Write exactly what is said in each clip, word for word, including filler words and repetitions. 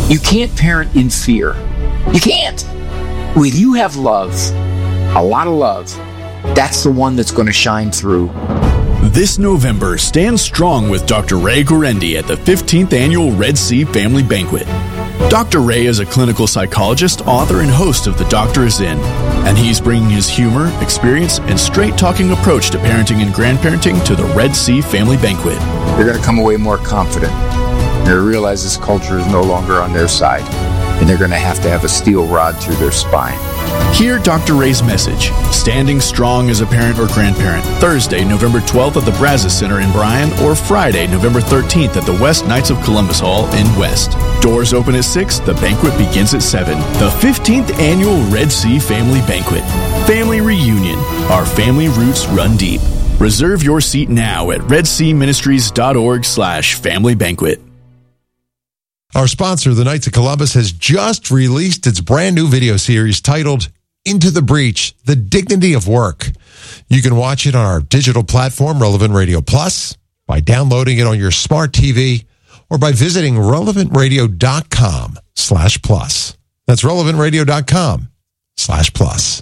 You can't parent in fear. You can't. When you have love, a lot of love, that's the one that's going to shine through. This November, stand strong with Doctor Ray Guarendi at the fifteenth Annual Red Sea Family Banquet. Doctor Ray is a clinical psychologist, author, and host of The Doctor Is In, and he's bringing his humor, experience, and straight-talking approach to parenting and grandparenting to the Red Sea Family Banquet. They're going to come away more confident. They're going to realize this culture is no longer on their side, and they're going to have to have a steel rod through their spine. Hear Doctor Ray's message, Standing Strong as a Parent or Grandparent, Thursday, November twelfth at the Brazos Center in Bryan, or Friday, November thirteenth at the West Knights of Columbus Hall in West. Doors open at six, the banquet begins at seven. The fifteenth Annual Red Sea Family Banquet. Family reunion. Our family roots run deep. Reserve your seat now at redseaministries.org slash family banquet. Our sponsor, the Knights of Columbus, has just released its brand new video series titled Into the Breach, The Dignity of Work. You can watch it on our digital platform, Relevant Radio Plus, by downloading it on your smart T V, or by visiting relevantradio.com slash plus. That's relevantradio.com slash plus.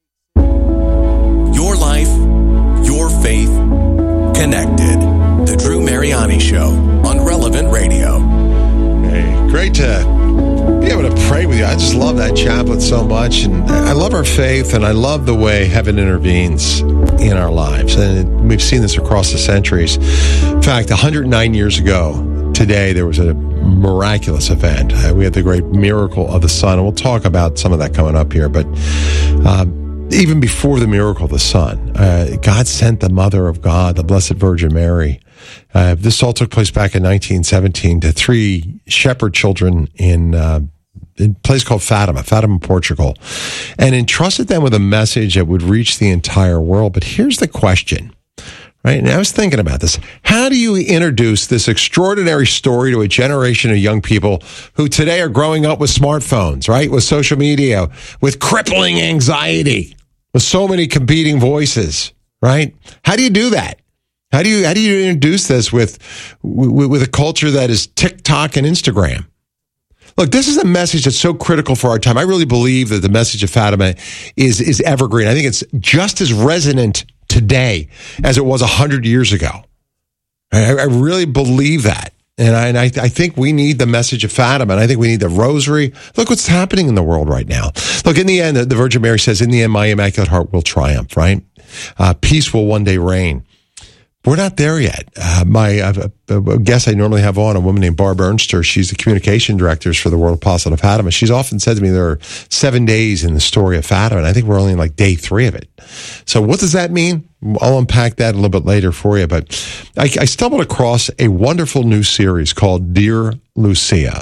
Your life, your faith, connected. The Drew Mariani Show on Relevant Radio. Hey, great to be able to pray with you. I just love that chaplet so much, and I love our faith, and I love the way heaven intervenes in our lives, and we've seen this across the centuries. In fact, one hundred nine years ago today, there was a miraculous event. Uh, we had the great miracle of the sun, and we'll talk about some of that coming up here, but uh, even before the miracle of the sun, uh, God sent the Mother of God, the Blessed Virgin Mary. Uh, this all took place back in nineteen seventeen to three shepherd children in, uh, in a place called Fatima, Fatima, Portugal, and entrusted them with a message that would reach the entire world. But here's the question, right? And I was thinking about this. How do you introduce this extraordinary story to a generation of young people who today are growing up with smartphones, right? With social media, with crippling anxiety, with so many competing voices, right? How do you do that? How do you how do you introduce this with, with with a culture that is TikTok and Instagram? Look, this is a message that's so critical for our time. I really believe that the message of Fatima is is evergreen. I think it's just as resonant today as it was a hundred years ago. I, I really believe that, and I and I, I think we need the message of Fatima, and I think we need the Rosary. Look what's happening in the world right now. Look, in the end, the, the Virgin Mary says, "In the end, my Immaculate Heart will triumph." Right? Uh, peace will one day reign. We're not there yet. Uh, my uh, a guest I normally have on, a woman named Barb Ernster, she's the communication director for the World Apostle of Fatima. She's often said to me there are seven days in the story of Fatima, and I think we're only in like day three of it. So what does that mean? I'll unpack that a little bit later for you. But I, I stumbled across a wonderful new series called Dear Lucia.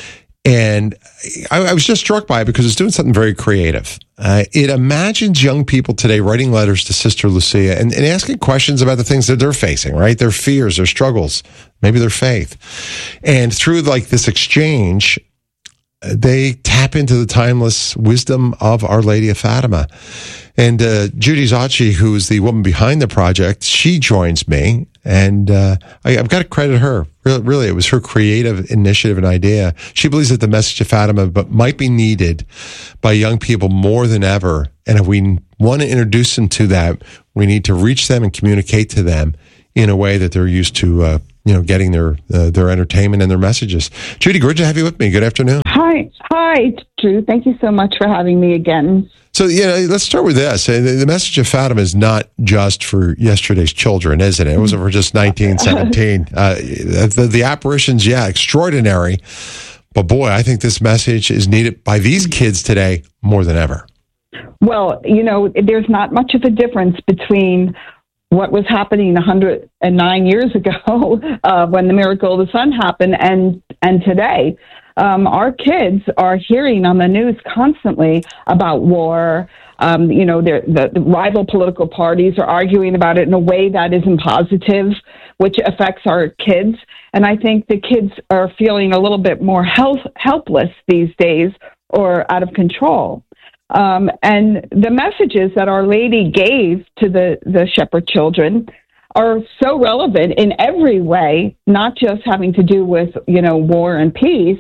And I, I was just struck by it because it's doing something very creative. Uh, it imagines young people today writing letters to Sister Lucia and, and asking questions about the things that they're facing, right? Their fears, their struggles, maybe their faith. And through like this exchange, they tap into the timeless wisdom of Our Lady of Fatima. And uh, Judy Zacci, who is the woman behind the project, she joins me. And uh, I, I've got to credit her. Really, really, it was her creative initiative and idea. She believes that the message of Fatima but might be needed by young people more than ever. And if we want to introduce them to that, we need to reach them and communicate to them in a way that they're used to, uh, you know, getting their uh, their entertainment and their messages. Judy, great to have you with me. Good afternoon. Hi, hi, Drew. Thank you so much for having me again. So, you know, let's start with this. The message of Fatima is not just for yesterday's children, isn't it? It wasn't for just nineteen seventeen. Uh, the, the apparitions, yeah, extraordinary. But boy, I think this message is needed by these kids today more than ever. Well, you know, there's not much of a difference between what was happening one hundred nine years ago uh, when the miracle of the sun happened and, and today. Um, our kids are hearing on the news constantly about war. Um, you know, the, the rival political parties are arguing about it in a way that isn't positive, which affects our kids. And I think the kids are feeling a little bit more health, helpless these days or out of control. Um, and the messages that Our Lady gave to the, the shepherd children are so relevant in every way, not just having to do with, you know, war and peace,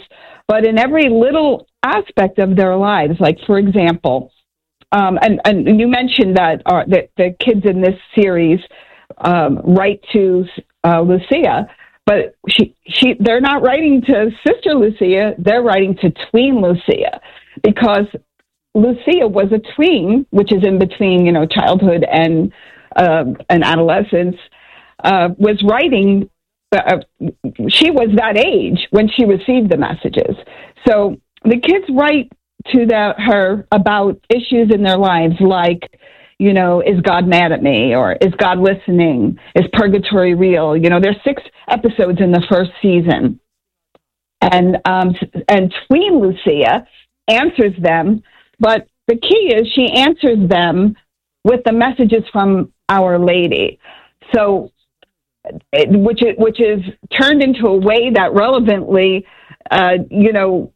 but in every little aspect of their lives. Like, for example, um, and, and you mentioned that, uh, that the kids in this series um, write to uh, Lucia, but she, she, they're not writing to Sister Lucia, they're writing to tween Lucia, because Lucia was a tween, which is in between, you know, childhood and uh, and adolescence, uh, was writing, uh, she was that age when she received the messages. So the kids write to the, her about issues in their lives like, you know, is God mad at me? Or is God listening? Is purgatory real? You know, there's six episodes in the first season. And, um, and tween Lucia answers them, but the key is she answers them with the messages from Our Lady. So, it, which is, which is turned into a way that relevantly, uh, you know,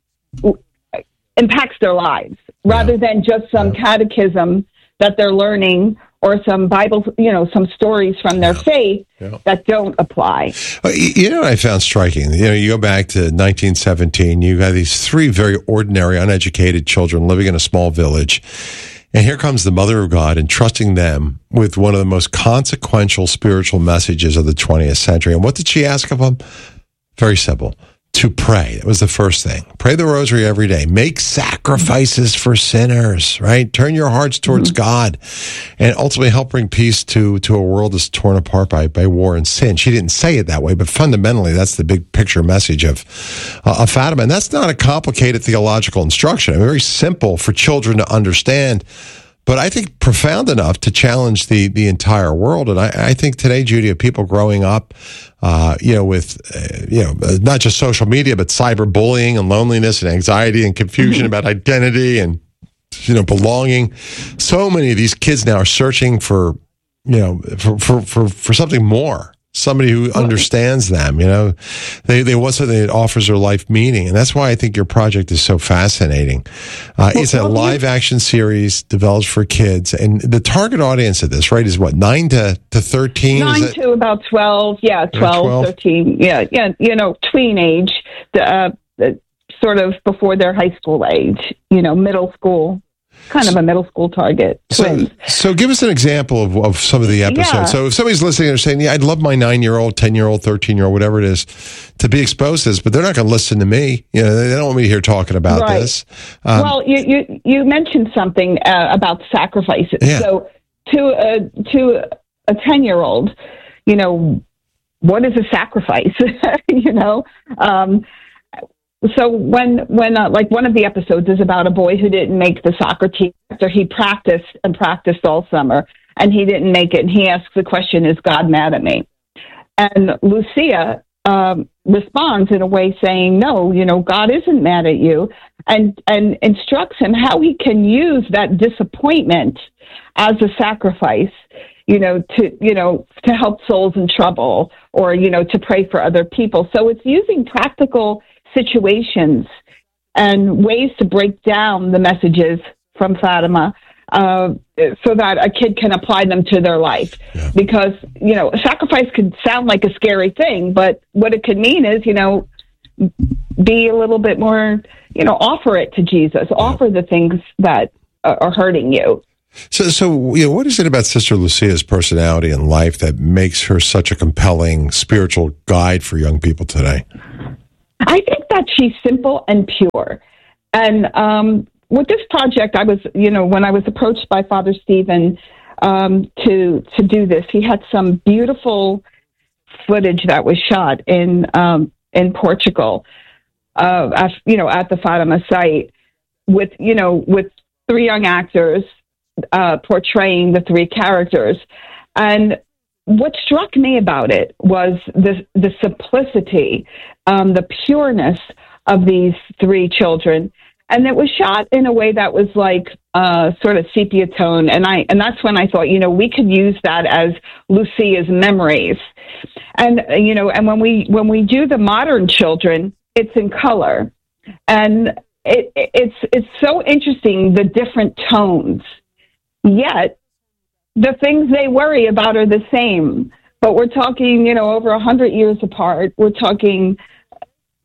impacts their lives, rather than just some catechism that they're learning or some Bible, you know, some stories from their yeah. faith yeah. that don't apply. You know what I found striking? You know, you go back to nineteen seventeen, you got these three very ordinary, uneducated children living in a small village. And here comes the Mother of God entrusting them with one of the most consequential spiritual messages of the twentieth century. And what did she ask of them? Very simple. To pray. That was the first thing. Pray the rosary every day. Make sacrifices for sinners, right? Turn your hearts towards mm-hmm. God, and ultimately help bring peace to, to a world that's torn apart by, by war and sin. She didn't say it that way, but fundamentally, that's the big picture message of, uh, of Fatima. And that's not a complicated theological instruction. I mean, very simple for children to understand, but I think profound enough to challenge the, the entire world. And I, I think today, Judy, of people growing up, uh, you know, with, uh, you know, not just social media, but cyberbullying and loneliness and anxiety and confusion about identity and, you know, belonging. So many of these kids now are searching for, you know, for, for, for, for something more. Somebody who understands them, you know, they, they want something that offers their life meaning. And that's why I think your project is so fascinating. Uh, it's a live action series developed for kids. And the target audience of this, right, is what, nine to, to thirteen? Nine is to about twelve. Yeah, twelve, twelve, thirteen. Yeah, yeah, you know, tween age, the, uh, the, sort of before their high school age, you know, middle school. Kind of a middle school target. So, so give us an example of, of some of the episodes. Yeah. So if somebody's listening and saying, yeah, I'd love my nine-year-old, ten-year-old, thirteen-year-old, whatever it is, to be exposed to this, but they're not going to listen to me. You know, they don't want me to hear talking about right. this. Um, well, you, you, you mentioned something uh, about sacrifices. Yeah. So to a, to a ten-year-old, you know, what is a sacrifice? you know, um, So when, when uh, like one of the episodes is about a boy who didn't make the soccer team after he practiced and practiced all summer, and he didn't make it, and he asks the question, is God mad at me? And Lucia um, responds in a way saying, no, you know, God isn't mad at you, and, and instructs him how he can use that disappointment as a sacrifice, you know, to, you know, to help souls in trouble, or, you know, to pray for other people. So it's using practical situations and ways to break down the messages from Fatima uh, so that a kid can apply them to their life. Yeah. Because, you know, sacrifice could sound like a scary thing, but what it could mean is, you know, be a little bit more, you know, offer it to Jesus, yeah. offer the things that are hurting you. So, so you know, what is it about Sister Lucia's personality and life that makes her such a compelling spiritual guide for young people today? I think that she's simple and pure. And um, with this project, I was, you know, when I was approached by Father Stephen um, to to do this, he had some beautiful footage that was shot in um, in Portugal, uh, at, you know, at the Fatima site, with, you know, with three young actors uh, portraying the three characters. And what struck me about it was the the simplicity, um, the pureness of these three children, and it was shot in a way that was like uh, sort of sepia tone. And I and that's when I thought, you know, we could use that as Lucia's memories. And uh, you know, and when we when we do the modern children, it's in color, and it, it's it's so interesting, the different tones, yet the things they worry about are the same, but we're talking, you know, over a hundred years apart. We're talking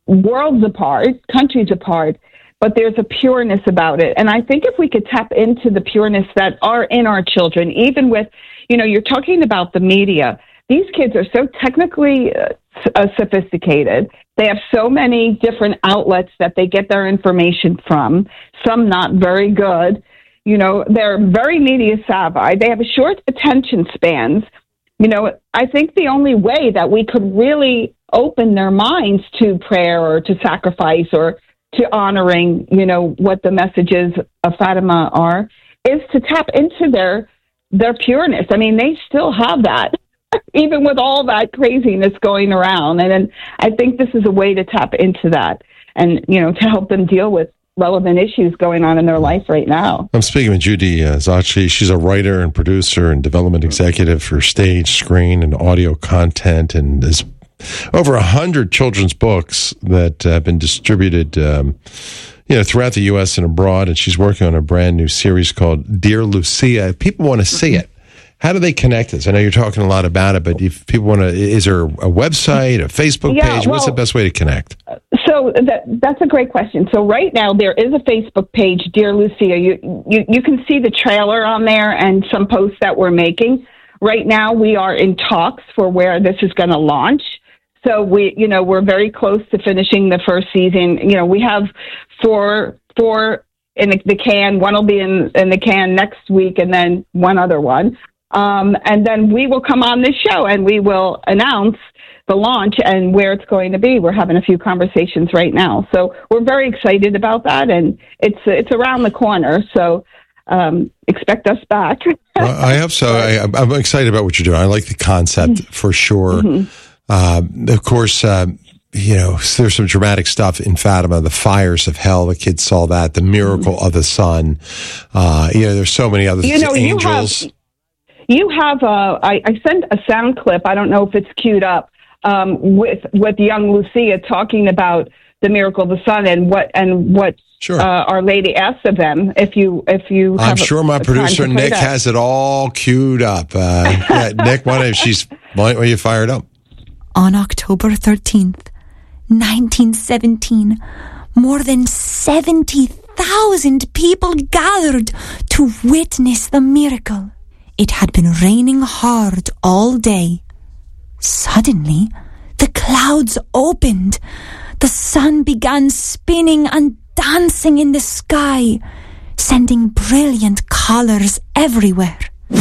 worlds apart, countries apart, but there's a pureness about it. And I think if we could tap into the pureness that are in our children, even with, you know, you're talking about the media. These kids are so technically uh, uh, sophisticated. They have so many different outlets that they get their information from, some not very good. You know, they're very media savvy. They have short attention spans. You know, I think the only way that we could really open their minds to prayer or to sacrifice or to honoring, you know, what the messages of Fatima are, is to tap into their their pureness. I mean, they still have that, even with all that craziness going around. And then I think this is a way to tap into that and, you know, to help them deal with relevant issues going on in their life right now. I'm speaking with Judy uh, Zacci. She's a writer and producer and development executive for stage, screen, and audio content, and is over a hundred children's books that have been distributed, um, you know, throughout the U S and abroad. And she's working on a brand new series called Dear Lucia. If people want to see it, how do they connect us? I know you're talking a lot about it, but if people want to, is there a website, a Facebook yeah, page? well, What's the best way to connect? So that, that's a great question. So right now there is a Facebook page, Dear Lucia. You, you, you can see the trailer on there and some posts that we're making. Right now we are in talks for where this is going to launch. So we, you know, we're very close to finishing the first season. You know, we have four, four in the, the can. One will be in, in the can next week, and then one other one. Um, and then we will come on this show and we will announce the launch and where it's going to be. We're having a few conversations right now, so we're very excited about that, and it's it's around the corner. So um, expect us back. Well, I hope so. I, I'm excited about what you're doing. I like the concept mm-hmm. for sure. Mm-hmm. Uh, of course, uh, you know, there's some dramatic stuff in Fatima, the fires of hell. The kids saw that, the miracle mm-hmm. of the sun. Uh, you know, there's so many others. You know, angels. You have, you have a, I, I sent a sound clip. I don't know if it's queued up um, with with young Lucia talking about the miracle of the sun and what and what sure. uh, Our Lady asks of them. If you if you, I'm have sure a, my a producer Nick that. has it all queued up. Uh, yeah, Nick, why don't she's why don't you fire it up? On October thirteenth, nineteen seventeen, more than seventy thousand people gathered to witness the miracle. It had been raining hard all day. Suddenly, the clouds opened. The sun began spinning and dancing in the sky, sending brilliant colors everywhere.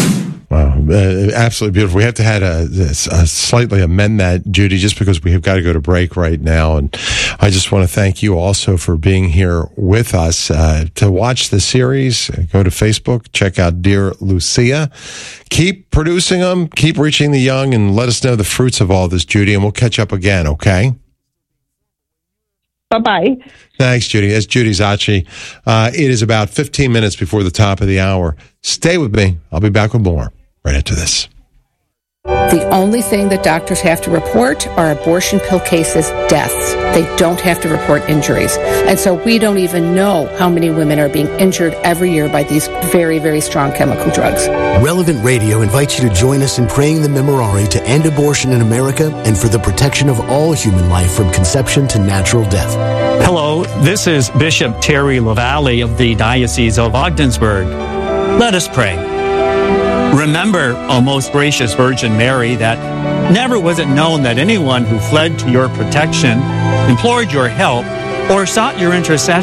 Wow, uh, absolutely beautiful. We have to had a, a slightly amend that, Judy, just because we have got to go to break right now. And I just want to thank you also for being here with us. Uh, to watch the series, go to Facebook, check out Dear Lucia. Keep producing them, keep reaching the young, and let us know the fruits of all this, Judy, and we'll catch up again, okay? Bye-bye. Thanks, Judy. That's Judy Zacci. Uh, it is about fifteen minutes before the top of the hour. Stay with me. I'll be back with more right after this. The only thing that doctors have to report are abortion pill cases, deaths. They don't have to report injuries. And so we don't even know how many women are being injured every year by these very, very strong chemical drugs. Relevant Radio invites you to join us in praying the Memorare to end abortion in America and for the protection of all human life from conception to natural death. Hello, this is Bishop Terry LaValle of the Diocese of Ogdensburg. Let us pray. Remember, O most gracious Virgin Mary, that never was it known that anyone who fled to your protection, implored your help, or sought your intercession